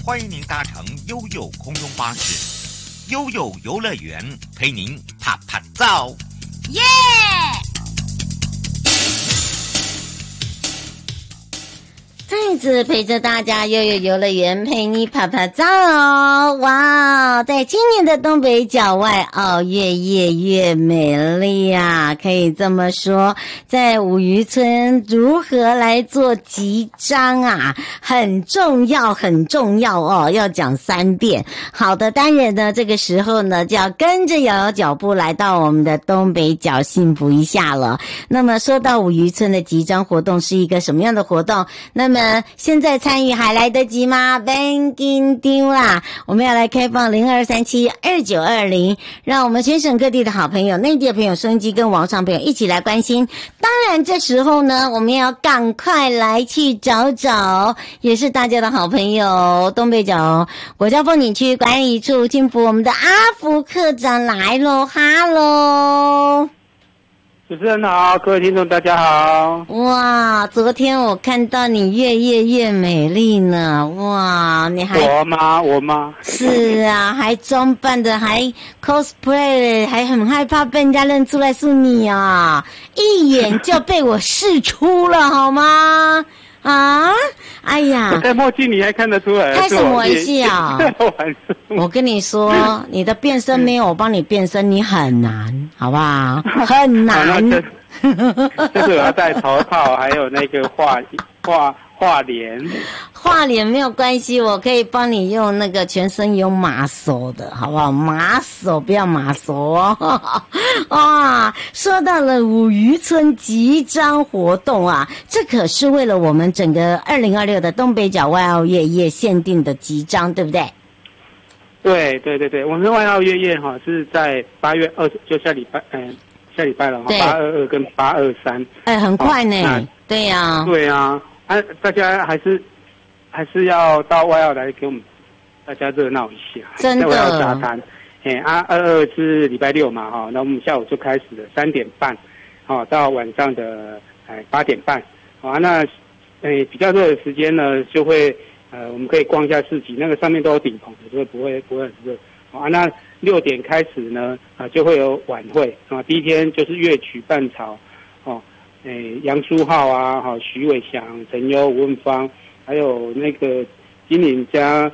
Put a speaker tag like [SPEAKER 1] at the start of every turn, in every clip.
[SPEAKER 1] 欢迎您搭乘悠悠空中巴士，悠悠游乐园陪您啪啪照，
[SPEAKER 2] 耶！再次陪着大家悠悠游乐园陪你啪啪照哦！哇，在今年的东北角外澳越美丽啊，可以这么说。在五渔村如何来做集章啊，很重要哦，要讲3遍。好的，当然呢，这个时候呢就要跟着瑶瑶脚步来到我们的东北角幸福一下了。那么说到五渔村的集章活动是一个什么样的活动？那么现在参与还来得及吗？赶紧丢啦！我们要来开放02372920，让我们全省各地的好朋友、内地的朋友、收音机跟网上朋友一起来关心。当然这时候呢，我们要赶快来去找找，也是大家的好朋友，东北角国家风景区管理处庆福我们的阿福科长来咯，哈喽！
[SPEAKER 3] 主持人好，各位听众大家好。
[SPEAKER 2] 哇，昨天我看到你越美丽呢，哇，你还
[SPEAKER 3] 我吗？
[SPEAKER 2] 是啊，还装扮的，还 cosplay， 还很害怕被人家认出来是你啊，一眼就被我识出了，好吗？啊，哎呀，
[SPEAKER 3] 我戴墨镜你还看得出来？
[SPEAKER 2] 开什么玩笑？我跟你说，你的变身没有我帮你变身，你很难，好不好？很难。
[SPEAKER 3] 就是我要戴头套，还有那个画脸。
[SPEAKER 2] 画脸没有关系，我可以帮你用那个全身有马手的，好不好？马手不要马手哦。哇，说到了五渔村集章活动啊，这可是为了我们整个2026的东北角外澳夜限定的集章，对不对？
[SPEAKER 3] 对，我们外澳夜哈是在8月20，就下礼拜了，822跟823。
[SPEAKER 2] 哎，很快呢。对呀。
[SPEAKER 3] 对啊，大家还是要到外澳来给我们大家热闹一下，
[SPEAKER 2] 真的。
[SPEAKER 3] 在外澳沙滩，22是礼拜六嘛，那我们下午就开始了3点半，到晚上的8点半，那比较热的时间呢，就会我们可以逛一下市集，那个上面都有顶棚的，所以不会很热。那6点开始呢，就会有晚会第一天就是乐曲伴潮，杨书浩啊，徐伟翔、陈优、吴文芳，还有那个金岭加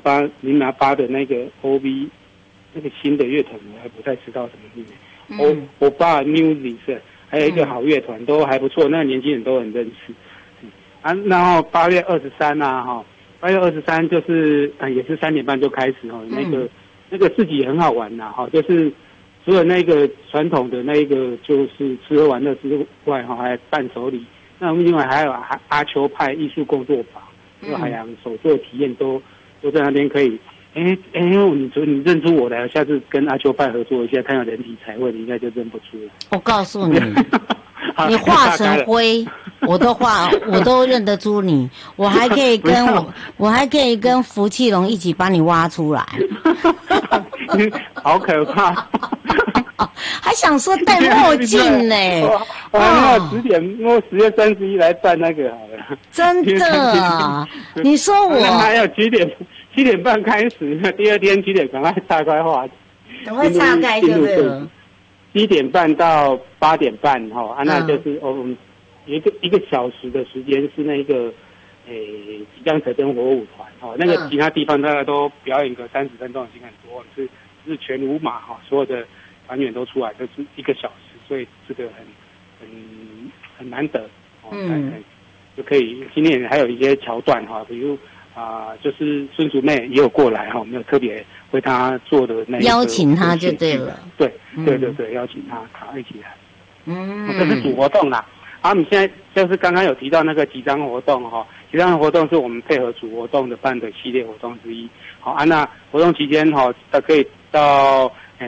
[SPEAKER 3] 008的那个 OV， 那个新的乐团我还不太知道什么名字，OBA Music， 还有一个好乐团都还不错，那个年轻人都很认识。然后8月23啊，8月23就是也是3点半就开始那个市集很好玩呐，就是除了那个传统的那个就是吃喝玩乐之外还有伴手礼，那我们另外还有阿丘派艺术工作坊，还有海洋手作体验都在那边可以。你认出我来，下次跟阿丘派合作一下，看有人体彩绘，你应该就认不出了。
[SPEAKER 2] 我告诉你，你化成灰，我都认得出你。我还可以跟福气龙一起把你挖出来。
[SPEAKER 3] 好可怕！
[SPEAKER 2] 还想说戴墨镜呢？
[SPEAKER 3] 我还要10月31来办那个好了。
[SPEAKER 2] 真的？你说我
[SPEAKER 3] 还有7点半开始，第二天7点赶快岔开话题，
[SPEAKER 2] 赶快岔开就对了。
[SPEAKER 3] 7点半到8点半那就是我们一个小时的时间是那个即将成真火舞团那个其他地方大概都表演个30分钟已经很多了，是全舞马所有的团员都出来，就是1个小时，所以这个很难得就可以。今天还有一些桥段比如就是孙竹妹也有过来我们有特别为她做的那个
[SPEAKER 2] 邀请她就对了。
[SPEAKER 3] 对，邀请她一起来。这是主活动啦。我们现在就是刚刚有提到那个集章活动集章活动是我们配合主活动的办的系列活动之一。那活动期间可以到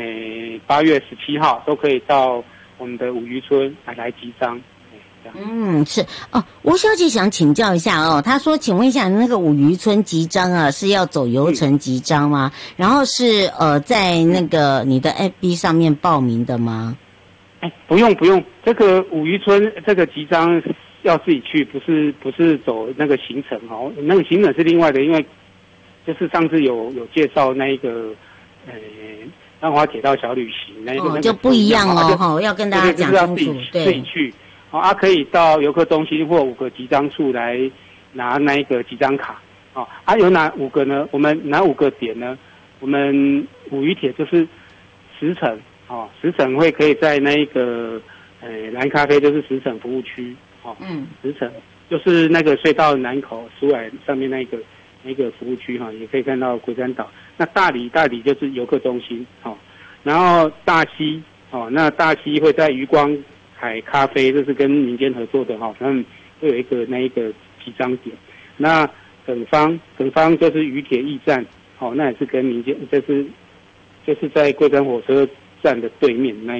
[SPEAKER 3] 8月17号都可以到我们的五渔村来集章。
[SPEAKER 2] 是吴小姐想请教一下她说，请问一下那个五渔村集章啊，是要走游程集章吗？然后是在那个你的 FB 上面报名的吗？
[SPEAKER 3] 不用，这个五渔村这个集章要自己去，不是走那个行程那个行程是另外的，因为就是上次有介绍那一个浪花铁道小旅行那个
[SPEAKER 2] 就不一样哦，要跟大家讲清楚，对，
[SPEAKER 3] 自己去，可以到游客中心或5个集章处来拿那一个集章卡，有哪5个呢？我们哪5个点呢？我们五渔铁就是10层，10层会可以在那一个蓝咖啡就是10层服务区，10层就是那个隧道南口出来上面那个服务区也可以看到龟山岛。那大理就是游客中心然后大溪那大溪会在渔光海咖啡，这是跟民间合作的他们会有一个集章点。那耿方就是渔铁驿站那也是跟民间，就是在龟山火车站的对面那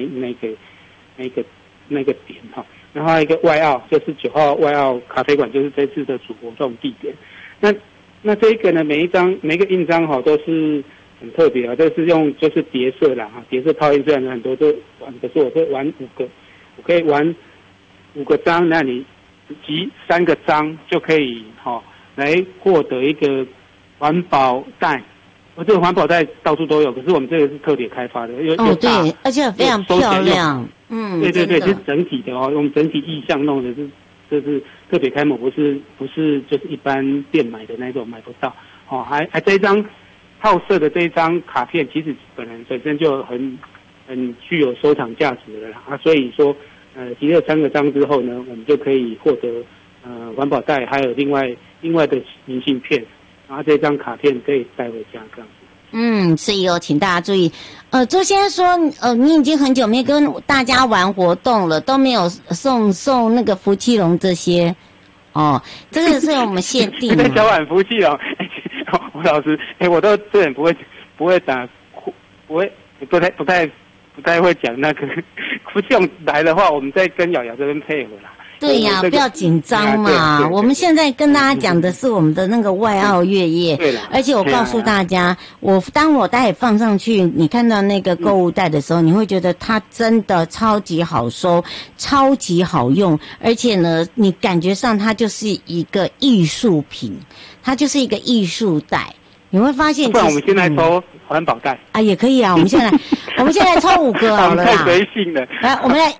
[SPEAKER 3] 个点然后还有一个外澳，就是9号外澳咖啡馆，就是这次的主活动地点。那这一个呢，每个印章都是很特别都是用就是叠色啦叠色套印，虽然很多都玩，可是我会玩5个，我可以玩5个章，那你集3个章就可以来获得一个环保袋。这个环保袋到处都有，可是我们这个是特别开发的，
[SPEAKER 2] 对，而且非常漂亮。
[SPEAKER 3] 对，是整体的我们整体意象弄的这是特别开模，不是就是一般店买的那种买不到还这一张套色的这一张卡片，其实本身就很具有收藏价值的啦所以说集了3个章之后呢，我们就可以获得环保袋，还有另外的明信片。然后这张卡片可以带回家这样子。
[SPEAKER 2] 所以请大家注意。周先生说，你已经很久没跟大家玩活动了，都没有送那个福气龙这些。这个是我们限定的。
[SPEAKER 3] 小碗福气龙，吴老师，我都这人不会打，不太会讲那个福气龙来的话，我们再跟瑶瑶这边配合啦。
[SPEAKER 2] 对呀，不要紧张嘛。我们现在跟大家讲的是我们的那个外澳月夜，而且我告诉大家，当我待会放上去，你看到那个购物袋的时候，你会觉得它真的超级好收，超级好用，而且呢，你感觉上它就是一个艺术品，它就是一个艺术袋。你会发现，
[SPEAKER 3] 不然我们现在抽环保袋
[SPEAKER 2] 也可以啊。我们现在抽5个好了啦。
[SPEAKER 3] 太随性了。
[SPEAKER 2] 来，我们来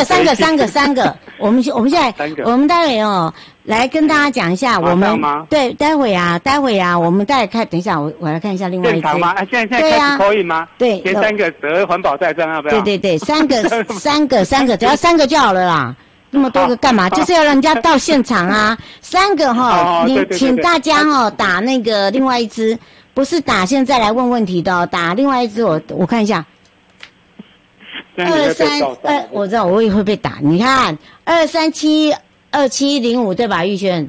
[SPEAKER 2] 3个。我们现在我们待会来跟大家讲一下我们对待会啊，我们待会等一下我来看一下另外一只。
[SPEAKER 3] 吗？现在开始口音吗？
[SPEAKER 2] 对，
[SPEAKER 3] 前3个折环保袋这样要不要？
[SPEAKER 2] 对，3个，只要3个就好了啦。那么多个干嘛？就是要让人家到现场啊！3个你请大家打那个另外一只，不是打现在来问问题的打另外一只。我看一下，232，我知道我也会被打。你看2372705对吧？玉轩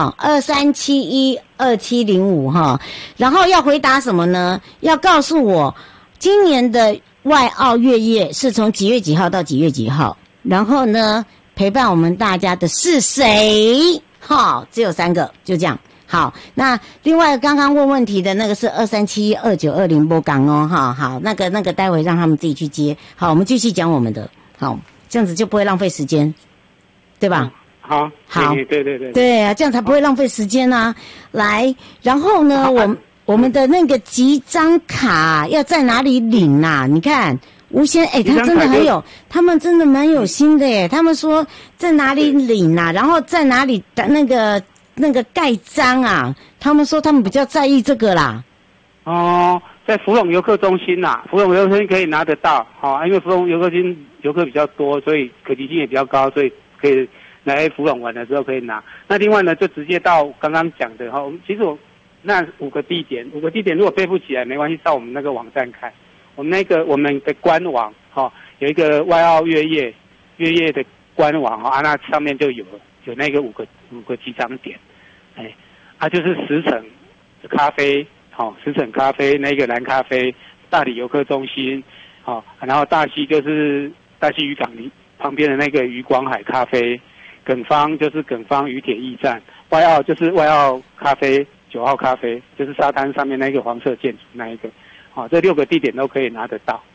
[SPEAKER 2] ，23712705然后要回答什么呢？要告诉我今年的外澳月夜是从几月几号到几月几号，然后呢？陪伴我们大家的是谁？只有3个，就这样。好，那另外刚刚问问题的那个是2372920波港好，那个待会让他们自己去接。好，我们继续讲我们的。好，这样子就不会浪费时间，对吧？
[SPEAKER 3] 好，对。
[SPEAKER 2] 对啊，这样才不会浪费时间啊。来，然后呢，我们的那个集章卡要在哪里领啊？你看。吴先他真的很有，他们真的蛮有心的耶。他们说在哪里领啊，然后在哪里的那个盖章啊，他们说他们比较在意这个啦。
[SPEAKER 3] 在福隆游客中心啦，福隆游客中心可以拿得到，因为福隆游客中心游客比较多，所以可及性也比较高，所以可以来福隆玩的时候可以拿。那另外呢，就直接到刚刚讲的其实那5个地点如果背不起来没关系，到我们那个网站看。我们的官网有一个外澳月夜的官网那上面就有那个5个集章点，就是10层咖啡10层咖啡那个蓝咖啡，大理游客中心然后大溪就是大溪渔港旁边的那个渔光海咖啡，耿方就是耿方渔铁驿站，外澳就是外澳咖啡9号咖啡，就是沙滩上面那个黄色建筑那一个。这6个地点都可以拿得到。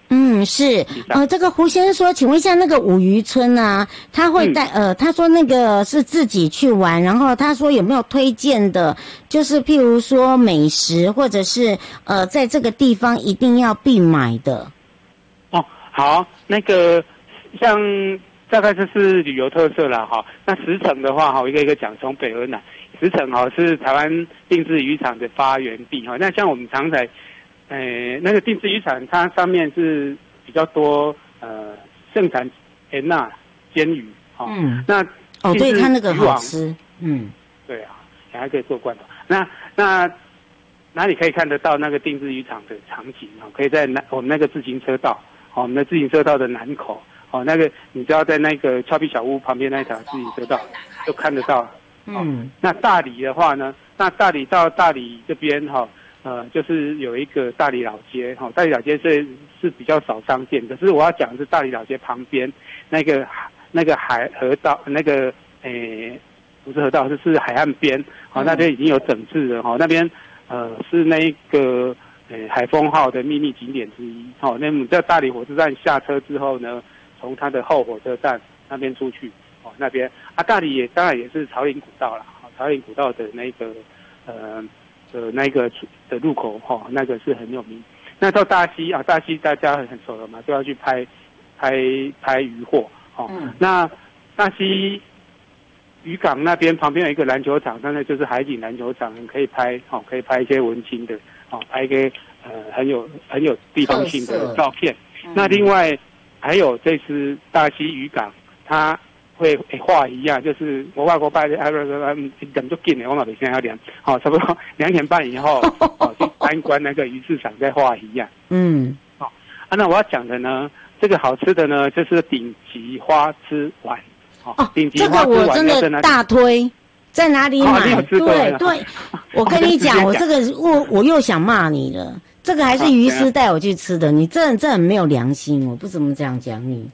[SPEAKER 2] 是，这个胡先生说，请问一下那个五渔村啊，他会带他说那个是自己去玩，然后他说有没有推荐的，就是譬如说美食或者是在这个地方一定要必买的。
[SPEAKER 3] 哦，好，那个像大概这是旅游特色啦哈。那石城的话哈，一个一个讲，从北而南，石城哈是台湾定置渔场的发源地哈。那像我们常在那个定置渔场，它上面是比较多盛产盐呐煎鱼哈。那
[SPEAKER 2] 对，它那个好吃，
[SPEAKER 3] 对啊，还可以做罐头。那哪里可以看得到那个定置渔场的场景啊？可以在我们那个自行车道，我们的自行车道的南口，那个你只要在那个俏皮小屋旁边那一条自行车道就看得到。那大理的话呢，那大理到大理这边就是有一个大理老街，大理老街是比较少商店，可是我要讲的是大理老街旁边那个河道，那个不是河道，是海岸边，那边已经有整治了，那边是那个海丰号的秘密景点之一，那么在大理火车站下车之后呢，从它的后火车站那边出去，那边大理当然也是草岭古道啦，草岭古道的那个那个的入口那个是很有名。那到大溪大溪大家很熟了嘛，就要去拍渔获那大溪渔港那边旁边有一个篮球场，那就是海景篮球场，可以拍一些文青的拍一些很有地方性的照片。那另外还有这次大溪渔港，它会画一样，就是我外国拜的等就紧的，我嘛没现在要量，差不多2点半以后去参观那个鱼市场再画一样。那我要讲的呢，这个好吃的呢，就是顶级花枝丸。顶级花枝丸
[SPEAKER 2] 这个我真的大推，在哪里买？对，我跟你讲，我这个我又想骂你了。这个还是鱼师带我去吃的，你真的很没有良心，我不怎么这样讲你。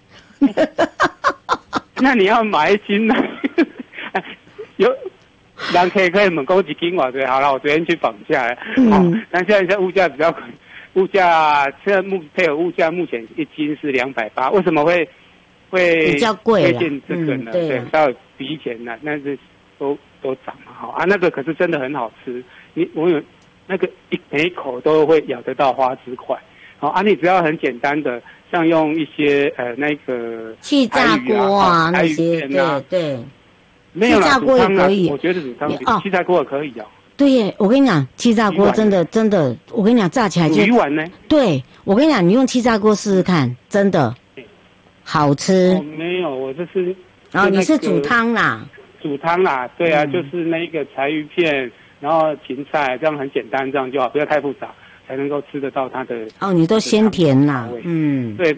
[SPEAKER 3] 那你要买一斤呢？有人可以问讲一斤多少？好了，我昨天去绑架了。但现在物价比较现在配合物价，目前一斤是280，为什么会
[SPEAKER 2] 比较贵？
[SPEAKER 3] 推荐这个呢？对，稍微比以前呢，那是都涨了那个可是真的很好吃。我有那个每一口都会咬得到花枝块。你只要很简单的，像用一些那个
[SPEAKER 2] 气炸锅那些，对，
[SPEAKER 3] 没有啦，
[SPEAKER 2] 气炸锅也可以，
[SPEAKER 3] 我觉得煮汤气炸锅也可以
[SPEAKER 2] 对耶，我跟你讲，气炸锅真的，我跟你讲，炸起来就
[SPEAKER 3] 鱼丸呢。对，
[SPEAKER 2] 我跟你讲，你用气炸锅试试看，真的好吃。
[SPEAKER 3] 没有，我这是
[SPEAKER 2] 你是煮汤啦？
[SPEAKER 3] 煮汤啦，对啊，就是那个柴鱼片，然后芹菜，这样很简单，这样就好，不要太复杂。才能够吃得到它的
[SPEAKER 2] 你都鲜甜啦，
[SPEAKER 3] 对，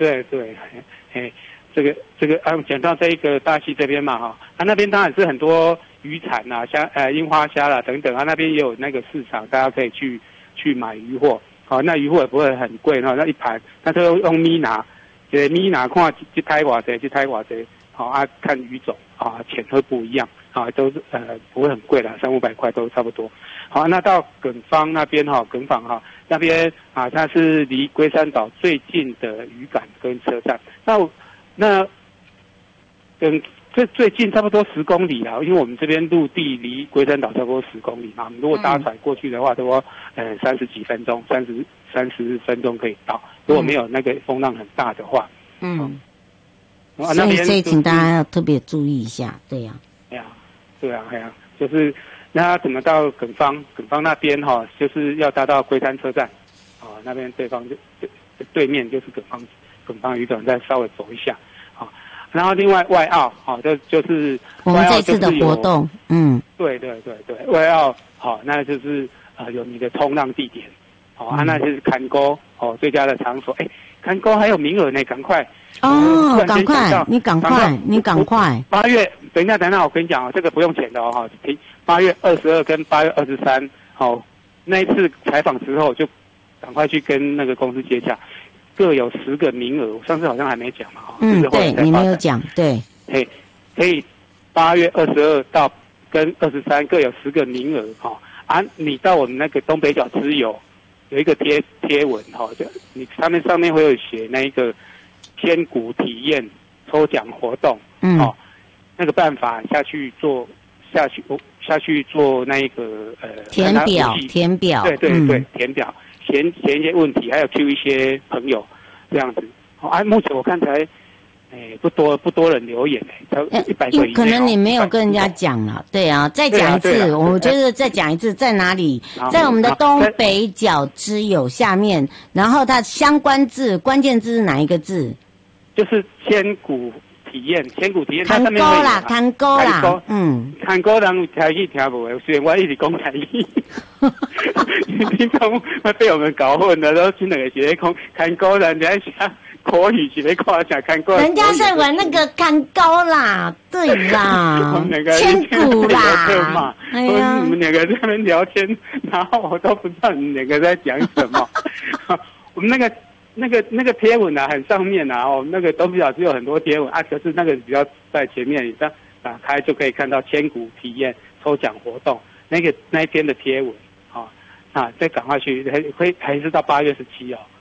[SPEAKER 3] 这个讲到这个大溪这边嘛那边当然是很多渔产啦，樱花虾啦等等那边也有那个市场，大家可以去买渔货那渔货也不会很贵那一盘，那就用米拿看去台偌济看鱼种钱会不一样都是不会很贵啦，300-500块都差不多。那到耿方那边耿坊那边它是离龟山岛最近的渔港跟车站。那最近差不多10公里啦，因为我们这边陆地离龟山岛差不多10公里如果搭船过去的话，差不多30几分钟，30分钟可以到。如果没有那个风浪很大的话，
[SPEAKER 2] 所以请大家要特别注意一下，对呀。
[SPEAKER 3] 对啊，就是那怎么到耿方那边就是要搭到龟山车站那边对面就是耿方渔港，再稍微走一下然后另外外澳就是
[SPEAKER 2] 我们这次的活动，
[SPEAKER 3] 对，外澳那就是有你的冲浪地点那就是看沟最佳的场所。看沟还有名额呢，赶快
[SPEAKER 2] 赶快，你赶快
[SPEAKER 3] ！8月，等一下，我跟你讲这个不用钱的8月22跟8月23，那一次采访之后就赶快去跟那个公司接洽，各有10个名额。我上次好像还没讲嘛
[SPEAKER 2] 对，你没有讲，对，
[SPEAKER 3] 可以8月22到跟23各有10个名额你到我们那个东北角之友有一个贴文就你上面会有写那一个千古体验抽奖活动，那个办法下去做那一个
[SPEAKER 2] 填表，
[SPEAKER 3] 对，填表，填一些问题，还有 Q 一些朋友这样子。目前我看才不多人留言才100个以内。
[SPEAKER 2] 可能你没有跟人家讲了，对啊，再讲一次，我觉得再讲一次，在哪里？在我们的东北角之友下面，然后它相关字关键字是哪一个字？
[SPEAKER 3] 就是千古体验，它
[SPEAKER 2] 看
[SPEAKER 3] 上面会有
[SPEAKER 2] 看沟啦，
[SPEAKER 3] 看沟人台语听不懂，虽然我一直讲台语，听众会被我们搞混了，都听两个是在讲看沟人，在想国语是在看啥看沟。
[SPEAKER 2] 人家在玩那个看沟啦，对啦，千古啦，
[SPEAKER 3] 哎呀，我们两个在那边聊天，然后我都不知道你们两个在讲什么。我们那个贴文啊，很上面啊，那个东北角是有很多贴文啊，可是那个比较在前面，你这样打开就可以看到千古体验抽奖活动那一天的贴文，再赶快去，还是到8月17